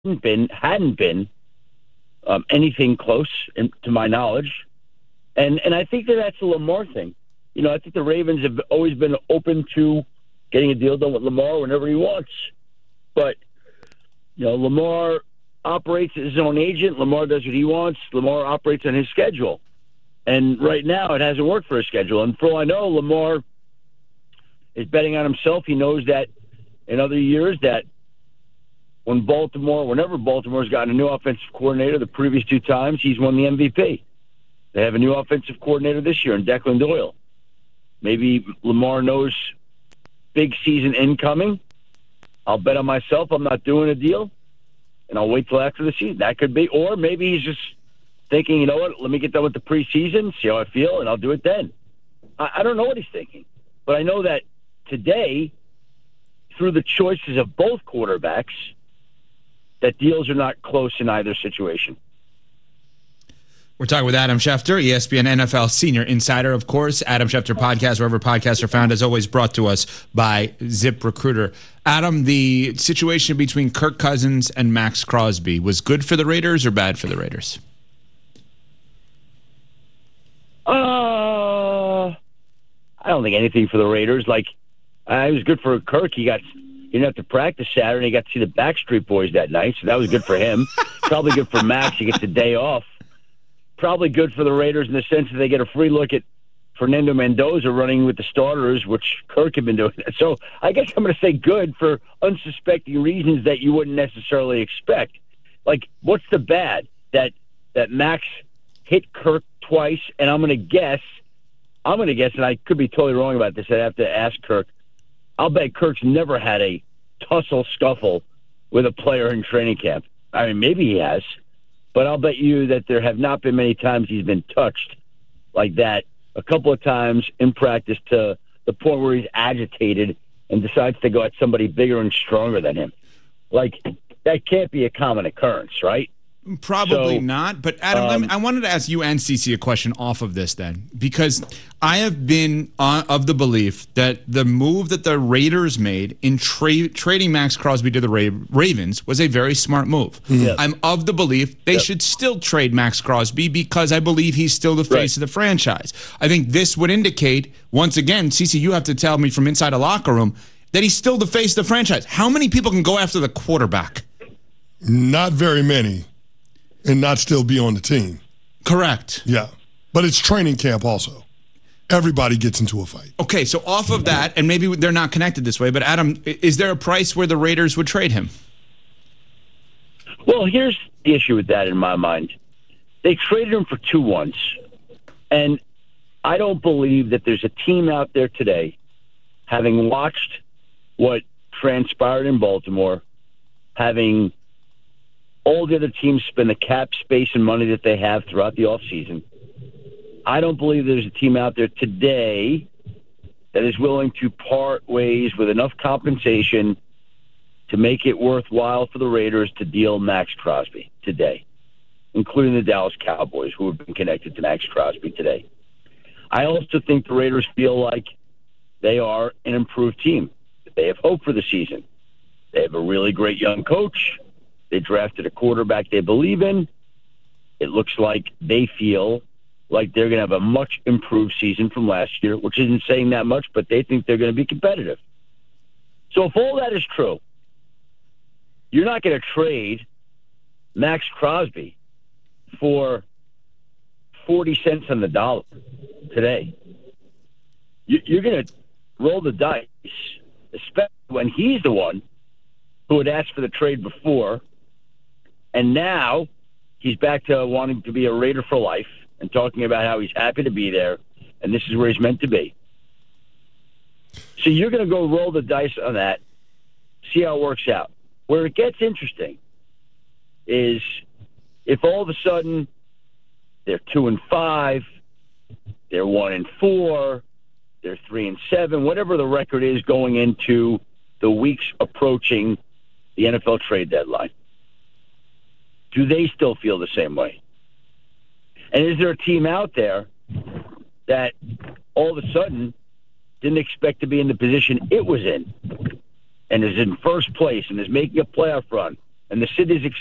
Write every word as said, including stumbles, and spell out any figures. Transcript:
hadn't been, hadn't been um, anything close, in, to my knowledge. And and I think that that's a Lamar thing. You know, I think the Ravens have always been open to getting a deal done with Lamar whenever he wants. But, you know, Lamar operates as his own agent. Lamar does what he wants. Lamar operates on his schedule. And right now it hasn't worked for his schedule. And for all I know, Lamar is betting on himself. He knows that in other years that when Baltimore, whenever Baltimore's gotten a new offensive coordinator, the previous two times, he's won the M V P. They have a new offensive coordinator this year in Declan Doyle. Maybe Lamar knows big season incoming. I'll bet on myself I'm not doing a deal, and I'll wait till after the season. That could be. Or maybe he's just thinking, you know what, let me get done with the preseason, see how I feel, and I'll do it then. I, I don't know what he's thinking. But I know that today, through the choices of both quarterbacks, that deals are not close in either situation. We're talking with Adam Schefter, E S P N N F L senior insider, of course. Adam Schefter podcast, wherever podcasts are found, as always, brought to us by ZipRecruiter. Adam, the situation between Kirk Cousins and Max Crosby was good for the Raiders or bad for the Raiders? Uh, I don't think anything for the Raiders. Like, uh, it was good for Kirk. He got he didn't have to practice Saturday. He got to see the Backstreet Boys that night, so that was good for him. Probably good for Max. He gets a day off. Probably good for the Raiders in the sense that they get a free look at Fernando Mendoza running with the starters, which Kirk had been doing. So I guess I'm going to say good for unsuspecting reasons that you wouldn't necessarily expect. Like, what's the bad? That that Max hit Kirk twice, and I'm going to guess, I'm going to guess, and I could be totally wrong about this. I'd have to ask Kirk. I'll bet Kirk's never had a tussle scuffle with a player in training camp. I mean, maybe he has. But I'll bet you that there have not been many times he's been touched like that. A couple of times in practice to the point where he's agitated and decides to go at somebody bigger and stronger than him. Like, that can't be a common occurrence, right? Probably so, not. But, Adam, um, let me, I wanted to ask you and Cece a question off of this then. Because I have been on, of the belief that the move that the Raiders made in tra- trading Max Crosby to the Ra- Ravens was a very smart move. Yes. I'm of the belief they yep. should still trade Max Crosby because I believe he's still the face right. of the franchise. I think this would indicate, once again, Cece, you have to tell me from inside a locker room, that he's still the face of the franchise. How many people can go after the quarterback? Not very many. And not still be on the team. Correct. Yeah. But it's training camp also. Everybody gets into a fight. Okay, so off of that, and maybe they're not connected this way, but Adam, is there a price where the Raiders would trade him? Well, here's the issue with that in my mind. They traded him for two ones. And I don't believe that there's a team out there today, having watched what transpired in Baltimore, having all the other teams spend the cap space and money that they have throughout the offseason. I don't believe there's a team out there today that is willing to part ways with enough compensation to make it worthwhile for the Raiders to deal Max Crosby today, including the Dallas Cowboys, who have been connected to Max Crosby today. I also think the Raiders feel like they are an improved team. They have hope for the season. They have a really great young coach. They drafted a quarterback they believe in. It looks like they feel like they're going to have a much improved season from last year, which isn't saying that much, but they think they're going to be competitive. So if all that is true, you're not going to trade Max Crosby for forty cents on the dollar today. You're going to roll the dice, especially when he's the one who had asked for the trade before. And now he's back to wanting to be a Raider for life and talking about how he's happy to be there, and this is where he's meant to be. So you're going to go roll the dice on that, see how it works out. Where it gets interesting is if all of a sudden they're two and five, they're one and four, they're three and seven, whatever the record is going into the weeks approaching the N F L trade deadline. Do they still feel the same way? And is there a team out there that all of a sudden didn't expect to be in the position it was in and is in first place and is making a playoff run and the city's